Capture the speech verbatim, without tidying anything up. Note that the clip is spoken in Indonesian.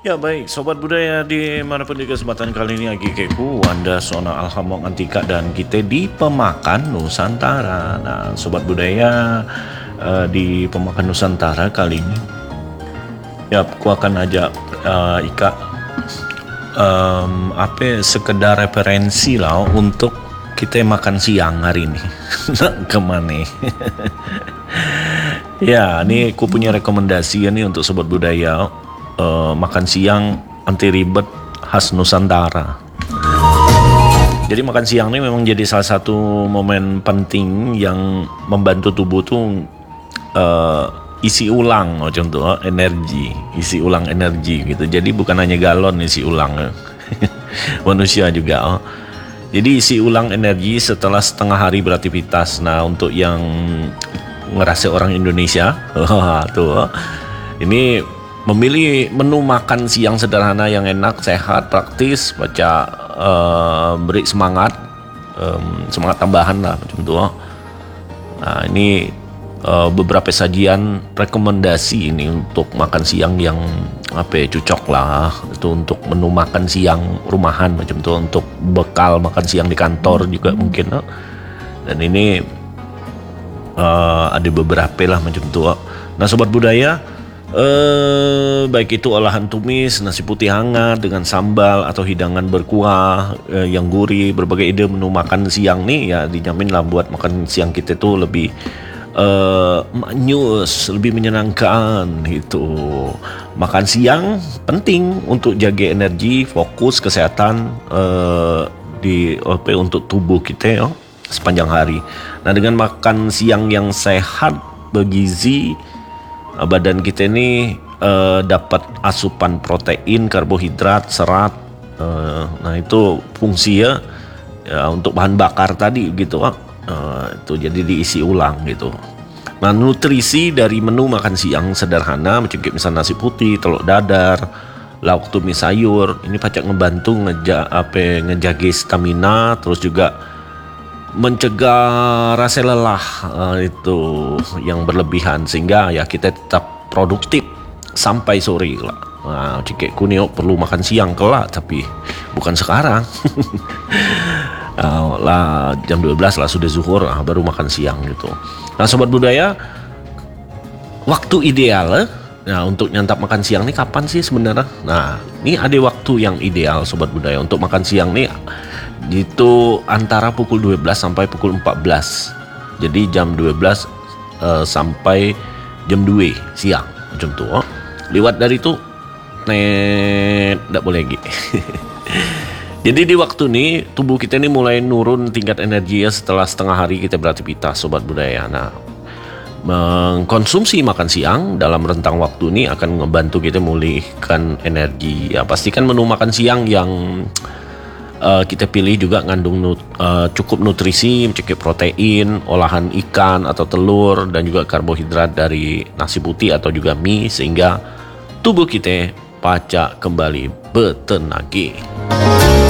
Ya baik, Sobat Budaya dimanapun di kesempatan kali ini Agi Keku, Wanda Sona Alhamong Antika dan kita di Pemakan Nusantara. Nah Sobat Budaya uh, di Pemakan Nusantara kali ini ya aku akan ajak uh, Ika um, apa sekedar referensi lah untuk kita makan siang hari ini. Kemana? Ya ini aku punya rekomendasi ya nih untuk Sobat Budaya. Uh, makan siang anti ribet khas Nusantara. Jadi makan siang ini memang jadi salah satu momen penting yang membantu tubuh tuh uh, isi ulang, oh, contoh energi, isi ulang energi gitu. Jadi bukan hanya galon isi ulang, manusia juga. Oh. Jadi isi ulang energi setelah setengah hari beraktivitas. Nah untuk yang ngerasa orang Indonesia, tuh ini memilih menu makan siang sederhana yang enak, sehat, praktis, baca uh, beri semangat, um, semangat tambahan lah macam itu. Nah ini uh, beberapa sajian rekomendasi ini untuk makan siang yang apa ya, cocok lah itu untuk menu makan siang rumahan macam itu, untuk bekal makan siang di kantor juga mungkin. Uh. Dan ini uh, ada beberapa lah macam itu. Uh. Nah Sobat Budaya, Eh, baik itu olahan tumis, nasi putih hangat dengan sambal atau hidangan berkuah eh, yang gurih, berbagai ide menu makan siang nih ya dijamin lah buat makan siang kita tuh lebih eh, maknyus, lebih menyenangkan gitu. Makan siang penting untuk jaga energi, fokus, kesehatan eh, di apa untuk tubuh kita ya, sepanjang hari. Nah dengan makan siang yang sehat, bergizi, badan kita ini uh, dapat asupan protein, karbohidrat, serat. Uh, nah itu fungsi ya, ya untuk bahan bakar tadi gitu. Uh, itu jadi diisi ulang gitu. Nah nutrisi dari menu makan siang sederhana macam misalnya nasi putih, telur dadar, lauk tumis sayur. Ini pacak ngebantu ngeja apa ngejaga stamina, terus juga mencegah rasa lelah uh, itu yang berlebihan sehingga ya kita tetap produktif sampai sore lah. Nah, cikek kunio perlu makan siang kelak tapi bukan sekarang. uh, lah jam dua belas lah sudah zuhur lah, baru makan siang gitu. Nah Sobat Budaya, waktu ideal eh? Nah untuk nyantap makan siang nih kapan sih sebenarnya? Nah ini ada waktu yang ideal Sobat Budaya untuk makan siang nih itu antara pukul dua belas sampai pukul empat belas. Jadi jam dua belas uh, sampai jam dua siang macam tu. Oh. Lewat dari itu net tak boleh lagi. Jadi di waktu ini tubuh kita ini mulai nurun tingkat energi ya setelah setengah hari kita beraktivitas Sobat Budaya. Nah mengkonsumsi makan siang dalam rentang waktu ini akan membantu kita memulihkan energi. Ya pastikan menu makan siang yang Uh, kita pilih juga ngandung nut, uh, cukup nutrisi, mencukupi protein, olahan ikan atau telur, dan juga karbohidrat dari nasi putih atau juga mie sehingga tubuh kita pacak kembali bertenaga.